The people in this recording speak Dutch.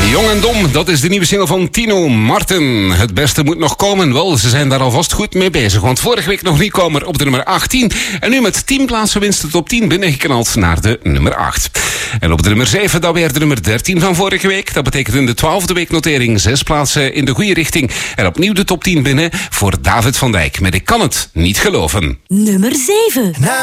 Jong en Dom, dat is de nieuwe single van Tino Martin. Het beste moet nog komen. Wel, ze zijn daar alvast goed mee bezig. Want vorige week nog nieuwkomer op de nummer 18. En nu met 10 plaatsen winst de top 10 binnengeknald naar de nummer 8. En op de nummer 7, dat weer de nummer 13 van vorige week. Dat betekent in de 12e weeknotering 6 plaatsen in de goede richting. En opnieuw de top 10 binnen voor David van Dijk met Ik kan het niet geloven. Nummer 7.